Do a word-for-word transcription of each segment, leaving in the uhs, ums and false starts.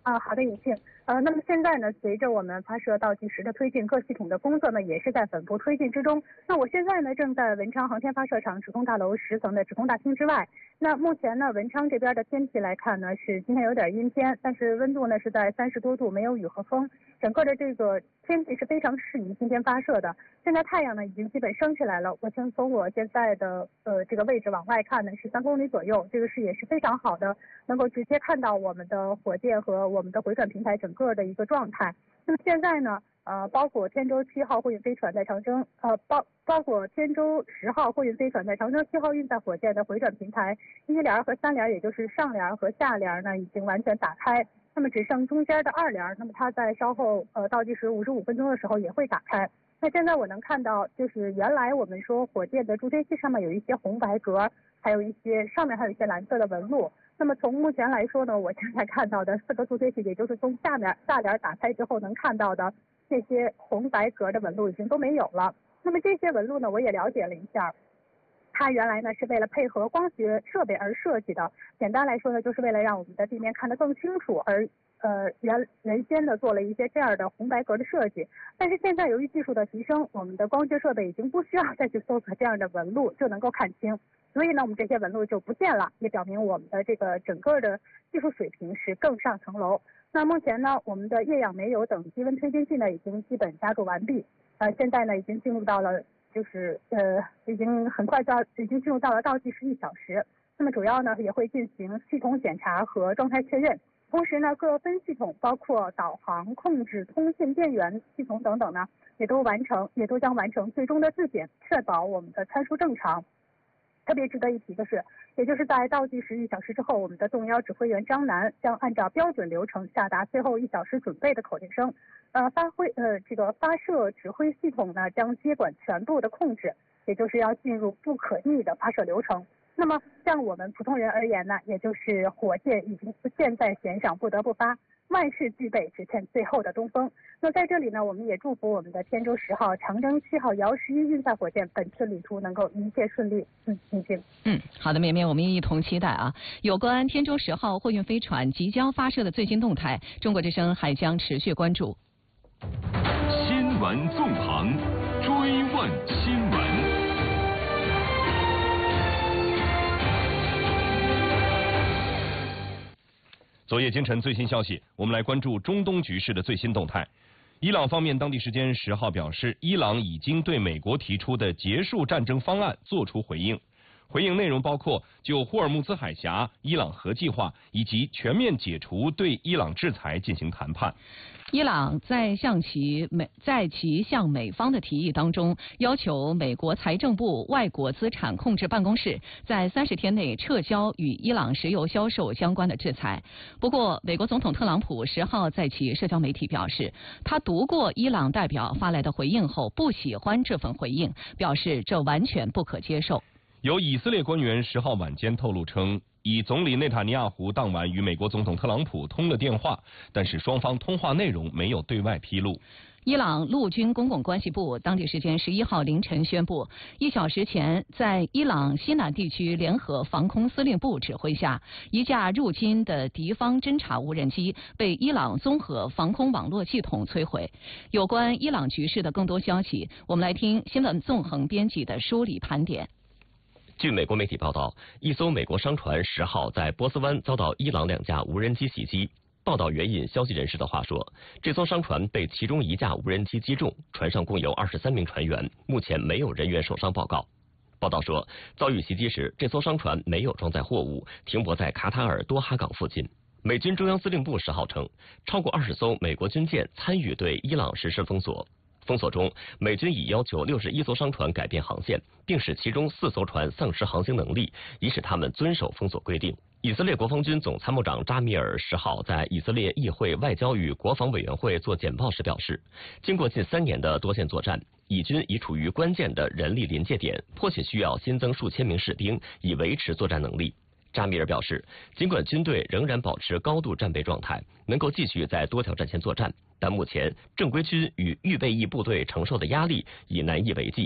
啊，好的，有幸。呃，那么现在呢，随着我们发射倒计时的推进，各系统的工作呢也是在稳步推进之中。那我现在呢正在文昌航天发射场指控大楼十层的指控大厅之外。那目前呢，文昌这边的天气来看呢，是今天有点阴天，但是温度呢是在三十多度，没有雨和风，整个的这个天气是非常适宜今天发射的。现在太阳呢已经基本升起来了，我先从我现在的呃这个位置往外看呢是三公里左右，这个视野是非常好的，能够直接看到我们的火箭和我们的回转平台整个的一个状态。那么现在呢，呃，包括天舟七号货运飞船在长征，呃，包包括天舟十号货运飞船在长征七号运载火箭的回转平台一联和三联，也就是上联和下联呢，已经完全打开。那么只剩中间的二联，那么它在稍后呃倒计时五十五分钟的时候也会打开。那现在我能看到，就是原来我们说火箭的助推器上面有一些红白格，还有一些上面还有一些蓝色的纹路。那么从目前来说呢，我现在看到的四个助推器，也就是从下面下联打开之后能看到的这些红白格的纹路已经都没有了。那么这些纹路呢，我也了解了一下，它原来呢是为了配合光学设备而设计的。简单来说呢，就是为了让我们的地面看得更清楚而。呃，原原先呢做了一些这样的红白格的设计，但是现在由于技术的提升，我们的光学设备已经不需要再去搜索这样的纹路就能够看清，所以呢我们这些纹路就不见了，也表明我们的这个整个的技术水平是更上层楼。那目前呢，我们的液氧煤油等低温推进器呢已经基本加注完毕，呃，现在呢已经进入到了就是呃已经很快就要已经进入到了倒计时一小时。那么主要呢也会进行系统检查和状态确认。同时呢，各分系统包括导航、控制、通信、电源系统等等呢，也都完成，也都将完成最终的自检，确保我们的参数正常。特别值得一提的是，也就是在倒计时一小时之后，我们的动幺指挥员张楠将按照标准流程下达最后一小时准备的口令声。呃，发挥呃这个发射指挥系统呢将接管全部的控制，也就是要进入不可逆的发射流程。那么像我们普通人而言呢，也就是火箭已经箭在弦上，不得不发，万事俱备，只欠最后的东风。那在这里呢，我们也祝福我们的天舟十号、长征七号、遥十一运载火箭本次旅途能够一切顺利。嗯，谢谢。 嗯，好的，绵绵，我们一同期待啊。有关天舟十号货运飞船即将发射的最新动态，中国之声还将持续关注。 新闻纵横，追问新闻。昨夜今晨最新消息，我们来关注中东局势的最新动态。伊朗方面当地时间十号表示，伊朗已经对美国提出的结束战争方案作出回应。回应内容包括就霍尔木兹海峡、伊朗核计划以及全面解除对伊朗制裁进行谈判。 伊朗在向其美在其向美方的提议当中，要求美国财政部外国资产控制办公室在三十天内撤销与伊朗石油销售相关的制裁。不过，美国总统特朗普十号在其社交媒体表示，他读过伊朗代表发来的回应后，不喜欢这份回应，表示这完全不可接受。 有以色列官员十号晚间透露称，以总理内塔尼亚胡当晚与美国总统特朗普通了电话，但是双方通话内容没有对外披露。 伊朗陆军公共关系部当地时间十一号凌晨宣布，一小时前在伊朗西南地区联合防空司令部指挥下，一架入侵的敌方侦察无人机被伊朗综合防空网络系统摧毁。有关伊朗局势的更多消息，我们来听新闻纵横编辑的梳理盘点。 据美国媒体报道，一艘美国商船十号在波斯湾遭到伊朗两架无人机袭击。报道援引消息人士的话说，这艘商船被其中一架无人机击中，船上共有二十三名船员，目前没有人员受伤报告。报道说，遭遇袭击时，这艘商船没有装载货物，停泊在卡塔尔多哈港附近。美军中央司令部十号称，超过二十艘美国军舰参与对伊朗实施封锁。封锁中，美军已要求六十一艘商船改变航线，并使其中四艘船丧失航行能力，以使他们遵守封锁规定。以色列国防军总参谋长扎米尔十号在以色列议会外交与国防委员会做简报时表示，经过近三年的多线作战，以军已处于关键的人力临界点，迫切需要新增数千名士兵以维持作战能力。扎米尔表示，尽管军队仍然保持高度战备状态，能够继续在多条战线作战，但目前正规军与预备役部队承受的压力已难以为继。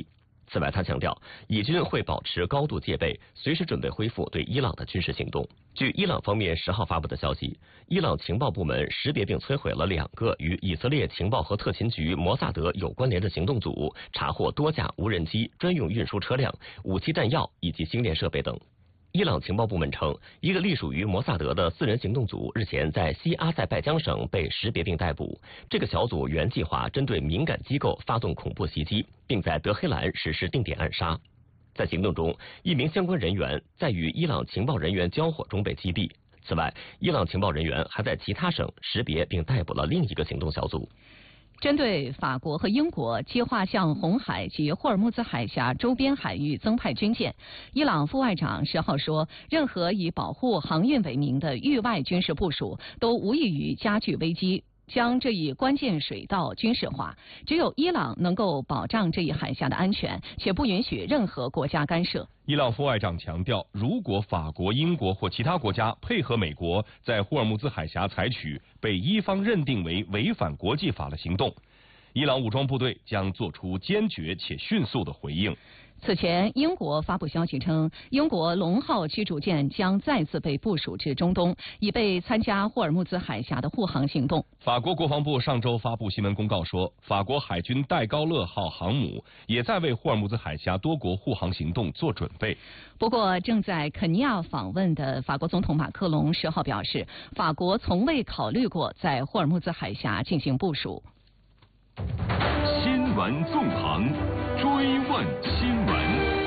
此外，他强调，以军会保持高度戒备，随时准备恢复对伊朗的军事行动。据伊朗方面十号发布的消息，伊朗情报部门识别并摧毁了两个与以色列情报和特勤局摩萨德有关联的行动组，查获多架无人机、专用运输车辆、武器弹药以及星链设备等。伊朗情报部门称，一个隶属于摩萨德的四人行动组日前在西阿塞拜疆省被识别并逮捕。这个小组原计划针对敏感机构发动恐怖袭击，并在德黑兰实施定点暗杀。在行动中，一名相关人员在与伊朗情报人员交火中被击毙。此外，伊朗情报人员还在其他省识别并逮捕了另一个行动小组。 针对法国和英国计划向红海及霍尔木兹海峡周边海域增派军舰，伊朗副外长十号说，任何以保护航运为名的域外军事部署都无异于加剧危机，将这一关键水道军事化。只有伊朗能够保障这一海峡的安全，且不允许任何国家干涉。 伊朗副外长强调，如果法国、英国或其他国家配合美国在霍尔木兹海峡采取被伊方认定为违反国际法的行动，伊朗武装部队将做出坚决且迅速的回应。 此前，英国发布消息称，英国龙号驱逐舰将再次被部署至中东，以备参加霍尔木兹海峡的护航行动。 法国国防部上周发布新闻公告说，法国海军戴高乐号航母也在为霍尔木兹海峡多国护航行动做准备。 不过，正在肯尼亚访问的法国总统马克龙十号表示，法国从未考虑过在霍尔木兹海峡进行部署。 新闻纵横，追问新闻。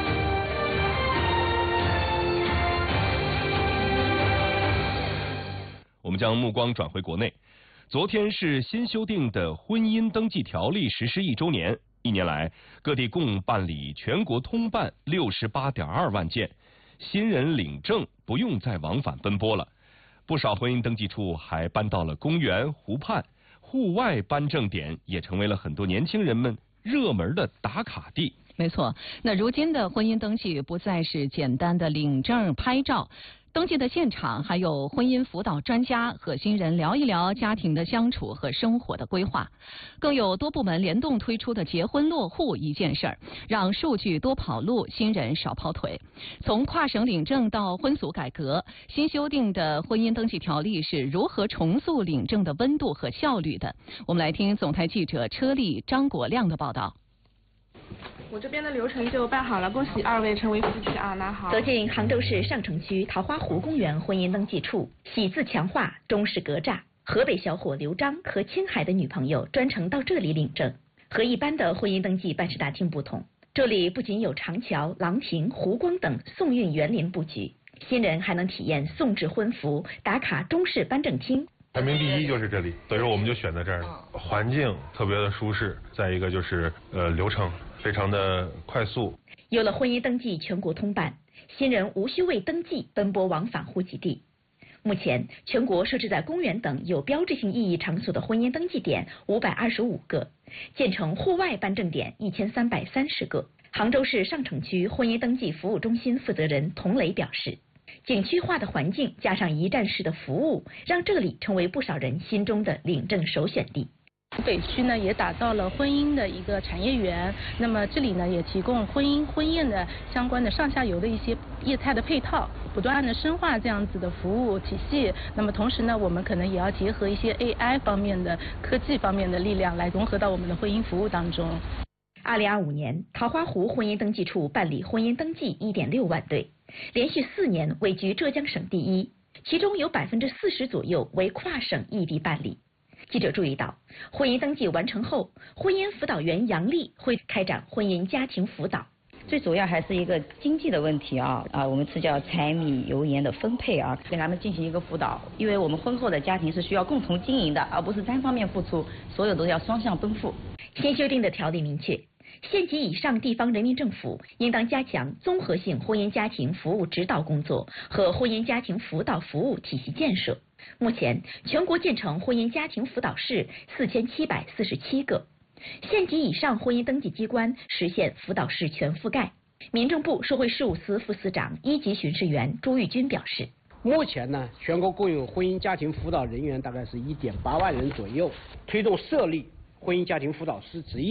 我们将目光转回国内。昨天是新修订的婚姻登记条例实施一周年，一年来各地共办理全国通办六十八点二万件，新人领证不用再往返奔波了。不少婚姻登记处还搬到了公园、湖畔。户外颁证点也成为了很多年轻人们热门的打卡地。 没错，那如今的婚姻登记不再是简单的领证拍照，登记的现场还有婚姻辅导专家和新人聊一聊家庭的相处和生活的规划，更有多部门联动推出的结婚落户一件事儿，让数据多跑路，新人少跑腿。从跨省领证到婚俗改革，新修订的婚姻登记条例是如何重塑领证的温度和效率的？我们来听总台记者车丽、张国亮的报道。 我这边的流程就办好了，恭喜二位成为夫妻啊！那好。 走进杭州市上城区桃花湖公园婚姻登记处，喜字强化，中式格栅。河北小伙刘章和青海的女朋友专程到这里领证。和一般的婚姻登记办事大厅不同，这里不仅有长桥、廊亭、湖光等宋韵园林布局，新人还能体验宋制婚服，打卡中式颁证厅。 排名第一就是这里，所以说我们就选在这儿了。环境特别的舒适，再一个就是呃流程非常的快速。 有了婚姻登记全国通办，新人无需为登记奔波往返户籍地。目前，全国设置在公园等有标志性意义场所的婚姻登记点五百二十五个，建成户外颁证点一千三百三十个。杭州市上城区婚姻登记服务中心负责人童磊表示，景区化的环境加上一站式的服务，让这里成为不少人心中的领证首选地。 北区呢也打造了婚姻的一个产业园，那么这里呢也提供婚姻婚宴的相关的上下游的一些业态的配套，不断的深化这样子的服务体系。那么同时呢，我们可能也要结合一些 A I 方面的科技方面的力量来融合到我们的婚姻服务当中。 二零二五年，桃花湖婚姻登记处办理婚姻登记一点六万对，连续四年位居浙江省第一，其中有百分之四十左右为跨省异地办理。记者注意到，婚姻登记完成后，婚姻辅导员杨丽会开展婚姻家庭辅导。 最主要还是一个经济的问题啊啊，我们是叫柴米油盐的分配啊，给他们进行一个辅导。因为我们婚后的家庭是需要共同经营的，而不是单方面付出，所有都要双向奔赴。 新修订的条例明确，县级以上地方人民政府应当加强综合性婚姻家庭服务指导工作和婚姻家庭辅导服务体系建设。目前，全国建成婚姻家庭辅导室四千七百四十七个，县级以上婚姻登记机关实现辅导室全覆盖。民政部社会事务司副司长、一级巡视员朱玉军表示， 目前呢，全国共有婚姻家庭辅导人员大概是一点八万人左右，推动设立婚姻家庭辅导师职业，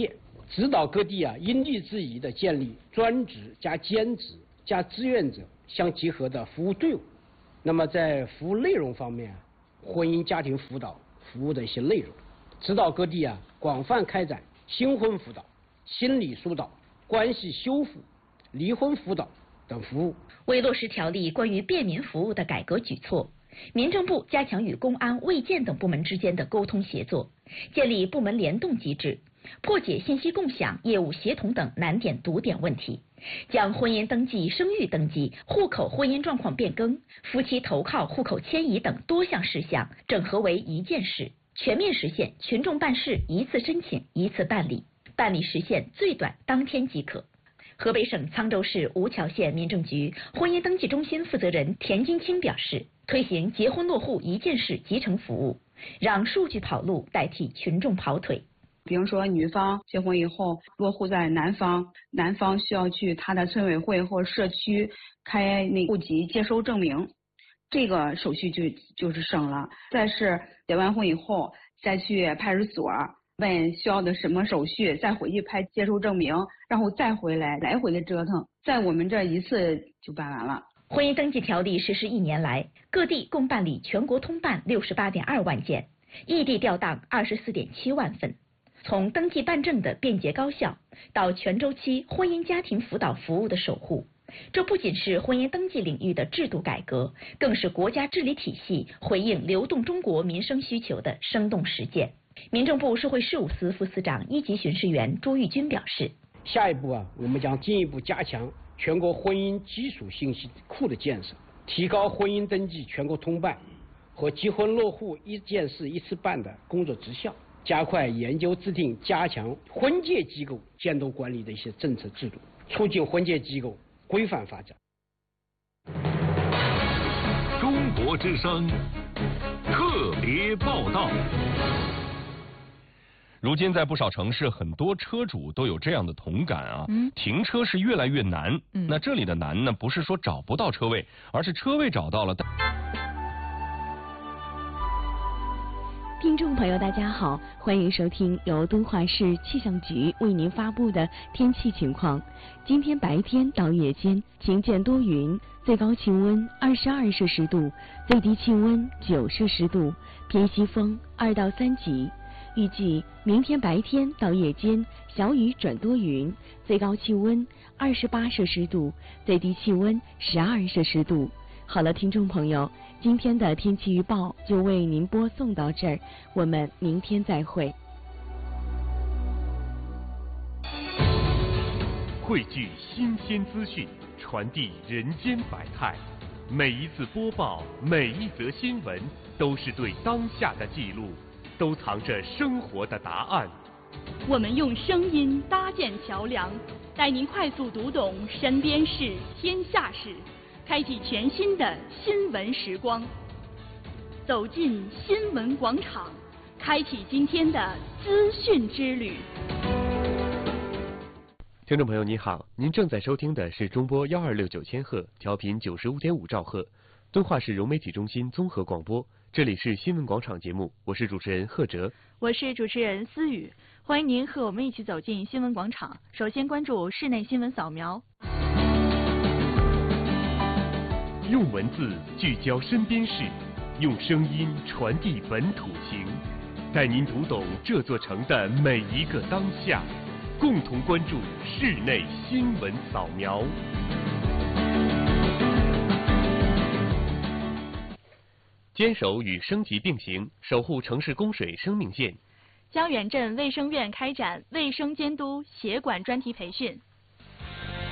指导各地啊因地制宜的建立专职加兼职加志愿者相结合的服务队伍。那么在服务内容方面，婚姻家庭辅导服务的一些内容，指导各地啊广泛开展新婚辅导、心理疏导、关系修复、离婚辅导等服务。 为落实条例关于便民服务的改革举措，民政部加强与公安、卫健等部门之间的沟通协作，建立部门联动机制，破解信息共享、业务协同等难点堵点问题，将婚姻登记、生育登记、户口婚姻状况变更、夫妻投靠、户口迁移等多项事项整合为一件事，全面实现群众办事一次申请一次办理，办理时限最短当天即可。河北省沧州市吴桥县民政局婚姻登记中心负责人田金清表示，推行结婚落户一件事集成服务，让数据跑路代替群众跑腿。 比如说女方结婚以后落户在男方，男方需要去他的村委会或社区开那户籍接收证明，这个手续就就是省了。再是结完婚以后再去派出所问需要的什么手续，再回去拍接收证明，然后再回来，来回的折腾，在我们这一次就办完了。 婚姻登记条例实施一年来，各地共办理全国通办六十八点二万件，异地调档二十四点七万份。从登记办证的便捷高效，到全周期婚姻家庭辅导服务的守护，这不仅是婚姻登记领域的制度改革，更是国家治理体系回应流动中国民生需求的生动实践。民政部社会事务司副司长一级巡视员朱玉军表示， 下一步啊，我们将进一步加强全国婚姻基础信息库的建设，提高婚姻登记全国通办和结婚落户一件事一次办的工作质效，加快研究制定加强婚介机构监督管理的一些政策制度，促进婚介机构规范发展。 中国之声特别报道。 如今在不少城市，很多车主都有这样的同感啊， 嗯、 停车是越来越难。 嗯、 那这里的难呢，不是说找不到车位，而是车位找到了。 听众朋友，大家好，欢迎收听由敦化市气象局为您发布的天气情况。今天白天到夜间晴间多云，最高气温二十二摄氏度，最低气温九摄氏度，偏西风二到三级。预计明天白天到夜间小雨转多云，最高气温二十八摄氏度，最低气温十二摄氏度。好了，听众朋友，今天的天气预报就为您播送到这儿，我们明天再会。 汇聚新鲜资讯，传递人间百态。每一次播报，每一则新闻，都是对当下的记录，都藏着生活的答案。 我们用声音搭建桥梁，带您快速读懂身边事、天下事，开启全新的新闻时光。走进新闻广场，开启今天的资讯之旅。 听众朋友你好，您正在收听的是中波幺二六九千赫，调频九十五点五兆赫，敦化市融媒体中心综合广播。这里是新闻广场节目，我是主持人贺哲， 我是主持人思雨，欢迎您和我们一起走进新闻广场。首先关注室内新闻扫描。 用文字聚焦身边事，用声音传递本土情，带您读懂这座城的每一个当下，共同关注室内新闻扫描。 坚守与升级并行，守护城市供水生命线。 江源镇卫生院开展卫生监督协管专题培训。